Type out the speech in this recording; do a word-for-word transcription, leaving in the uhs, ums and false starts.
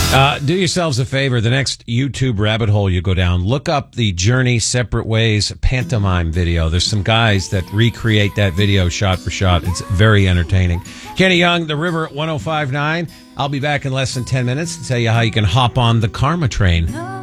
Uh, do yourselves a favor. The next YouTube rabbit hole you go down, look up the Journey Separate Ways pantomime video. There's some guys that recreate that video shot for shot. It's very entertaining. Kenny Young, The River at one oh five point nine. I'll be back in less than ten minutes to tell you how you can hop on the Karma train.